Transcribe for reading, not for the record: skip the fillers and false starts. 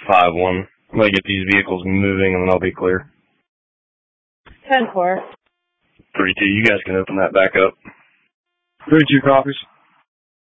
5-1. I'm going to get these vehicles moving, and then I'll be clear. 10-4. 3-2, you guys can open that back up. 3-2 copies.